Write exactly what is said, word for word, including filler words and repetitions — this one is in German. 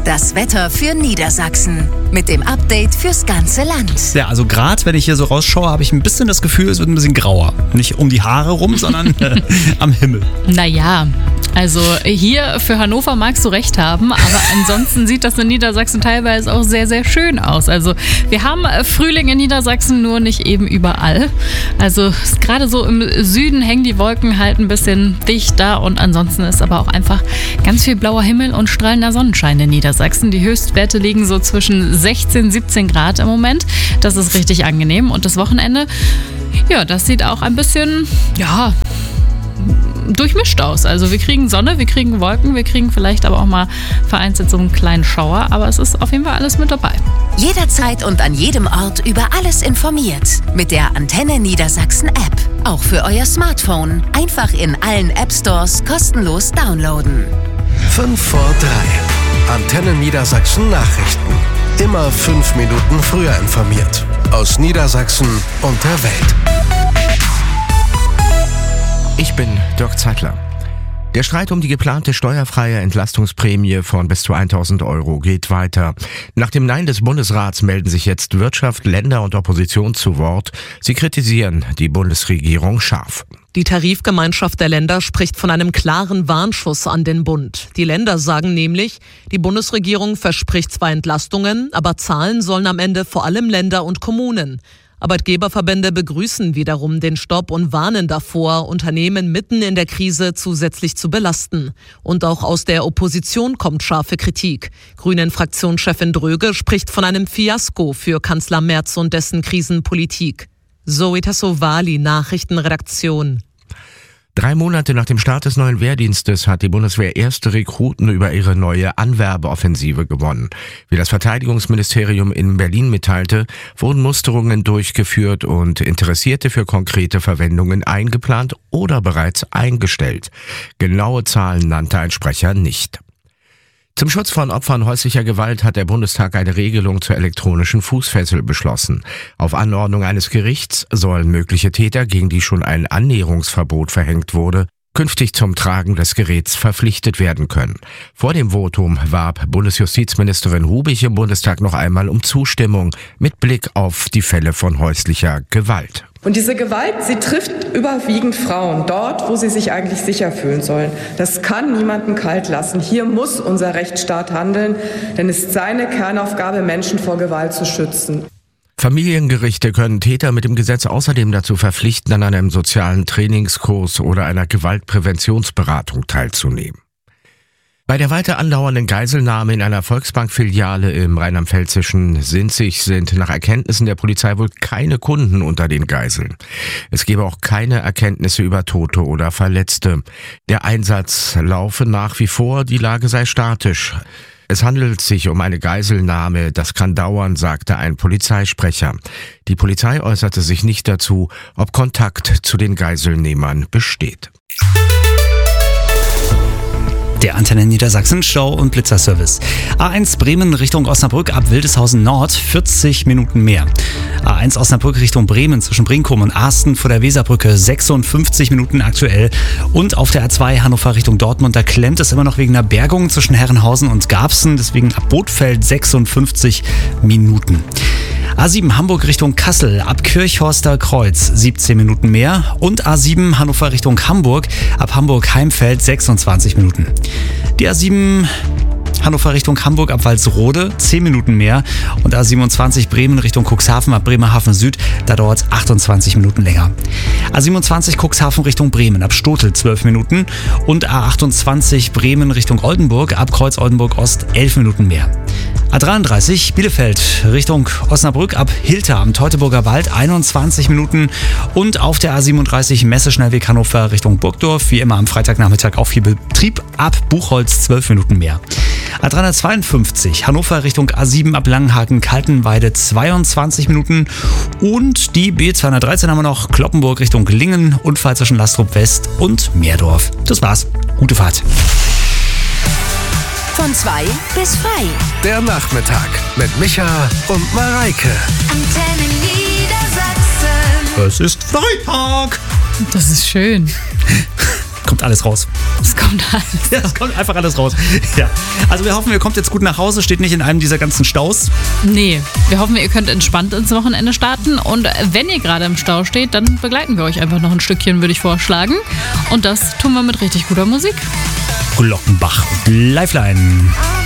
Das Wetter für Niedersachsen mit dem Update fürs ganze Land. Ja, also gerade wenn ich hier so rausschaue, habe ich ein bisschen das Gefühl, es wird ein bisschen grauer. Nicht um die Haare rum, sondern äh, am Himmel. Naja, also hier für Hannover magst du recht haben, aber ansonsten sieht das in Niedersachsen teilweise auch sehr, sehr schön aus. Also wir haben Frühling in Niedersachsen, nur nicht eben überall. Also gerade so im Süden hängen die Wolken halt ein bisschen dicht da und ansonsten ist aber auch einfach ganz viel blauer Himmel und strahlender Sonnenschein in Niedersachsen. Die Höchstwerte liegen so zwischen sechzehn, siebzehn Grad im Moment. Das ist richtig angenehm. Und das Wochenende, ja, das sieht auch ein bisschen, ja, durchmischt aus. Also wir kriegen Sonne, wir kriegen Wolken, wir kriegen vielleicht aber auch mal vereinzelt so einen kleinen Schauer. Aber es ist auf jeden Fall alles mit dabei. Jederzeit und an jedem Ort über alles informiert. Mit der Antenne Niedersachsen App. Auch für euer Smartphone. Einfach in allen App Stores kostenlos downloaden. fünf vor drei. Antenne Niedersachsen Nachrichten. Immer fünf Minuten früher informiert. Aus Niedersachsen und der Welt. Ich bin Dirk Zeitler. Der Streit um die geplante steuerfreie Entlastungsprämie von bis zu tausend Euro geht weiter. Nach dem Nein des Bundesrats melden sich jetzt Wirtschaft, Länder und Opposition zu Wort. Sie kritisieren die Bundesregierung scharf. Die Tarifgemeinschaft der Länder spricht von einem klaren Warnschuss an den Bund. Die Länder sagen nämlich, die Bundesregierung verspricht zwar Entlastungen, aber zahlen sollen am Ende vor allem Länder und Kommunen. Arbeitgeberverbände begrüßen wiederum den Stopp und warnen davor, Unternehmen mitten in der Krise zusätzlich zu belasten. Und auch aus der Opposition kommt scharfe Kritik. Grünen-Fraktionschefin Dröge spricht von einem Fiasko für Kanzler Merz und dessen Krisenpolitik. Zoe Tassovali, Nachrichtenredaktion. Drei Monate nach dem Start des neuen Wehrdienstes hat die Bundeswehr erste Rekruten über ihre neue Anwerbeoffensive gewonnen. Wie das Verteidigungsministerium in Berlin mitteilte, wurden Musterungen durchgeführt und Interessierte für konkrete Verwendungen eingeplant oder bereits eingestellt. Genaue Zahlen nannte ein Sprecher nicht. Zum Schutz von Opfern häuslicher Gewalt hat der Bundestag eine Regelung zur elektronischen Fußfessel beschlossen. Auf Anordnung eines Gerichts sollen mögliche Täter, gegen die schon ein Annäherungsverbot verhängt wurde, künftig zum Tragen des Geräts verpflichtet werden können. Vor dem Votum warb Bundesjustizministerin Hubich im Bundestag noch einmal um Zustimmung mit Blick auf die Fälle von häuslicher Gewalt. Und diese Gewalt, sie trifft überwiegend Frauen, dort, wo sie sich eigentlich sicher fühlen sollen. Das kann niemanden kalt lassen. Hier muss unser Rechtsstaat handeln, denn es ist seine Kernaufgabe, Menschen vor Gewalt zu schützen. Familiengerichte können Täter mit dem Gesetz außerdem dazu verpflichten, an einem sozialen Trainingskurs oder einer Gewaltpräventionsberatung teilzunehmen. Bei der weiter andauernden Geiselnahme in einer Volksbank-Filiale im rheinland-pfälzischen Sinzig sind nach Erkenntnissen der Polizei wohl keine Kunden unter den Geiseln. Es gebe auch keine Erkenntnisse über Tote oder Verletzte. Der Einsatz laufe nach wie vor, die Lage sei statisch. Es handelt sich um eine Geiselnahme, das kann dauern, sagte ein Polizeisprecher. Die Polizei äußerte sich nicht dazu, ob Kontakt zu den Geiselnehmern besteht. Der Antenne Niedersachsen Stau- und Blitzerservice. A eins Bremen Richtung Osnabrück ab Wildeshausen Nord vierzig Minuten mehr. A eins Osnabrück Richtung Bremen zwischen Brinkum und Arsten vor der Weserbrücke sechsundfünfzig Minuten aktuell. Und auf der A zwei Hannover Richtung Dortmund, da klemmt es immer noch wegen einer Bergung zwischen Herrenhausen und Garbsen, deswegen ab Bothfeld sechsundfünfzig Minuten. A sieben Hamburg Richtung Kassel ab Kirchhorster Kreuz siebzehn Minuten mehr und A sieben Hannover Richtung Hamburg ab Hamburg-Heimfeld sechsundzwanzig Minuten. Die A sieben Hannover Richtung Hamburg ab Walsrode zehn Minuten mehr und A siebenundzwanzig Bremen Richtung Cuxhaven ab Bremerhaven Süd, da dauert es achtundzwanzig Minuten länger. A siebenundzwanzig Cuxhaven Richtung Bremen ab Stotel zwölf Minuten und A achtundzwanzig Bremen Richtung Oldenburg ab Kreuz Oldenburg Ost elf Minuten mehr. A dreiunddreißig Bielefeld Richtung Osnabrück ab Hilter am Teutoburger Wald einundzwanzig Minuten und auf der A siebenunddreißig Messeschnellweg Hannover Richtung Burgdorf, wie immer am Freitagnachmittag auch viel Betrieb, ab Buchholz zwölf Minuten mehr. A dreihundertzweiundfünfzig Hannover Richtung A sieben ab Langenhagen-Kaltenweide zweiundzwanzig Minuten und die B zweihundertdreizehn haben wir noch Kloppenburg Richtung Lingen und zwischen Lastrup West und Meerdorf. Das war's. Gute Fahrt. Von zwei bis frei. Der Nachmittag mit Micha und Mareike. Antenne Niedersachsen. Es ist Freitag. Das ist schön. kommt alles raus. Es kommt alles. Ja, es kommt einfach alles raus. Ja. Also wir hoffen, ihr kommt jetzt gut nach Hause, steht nicht in einem dieser ganzen Staus. Nee, wir hoffen, ihr könnt entspannt ins Wochenende starten. Und wenn ihr gerade im Stau steht, dann begleiten wir euch einfach noch ein Stückchen, würde ich vorschlagen. Und das tun wir mit richtig guter Musik. Glockenbach und Lifeline.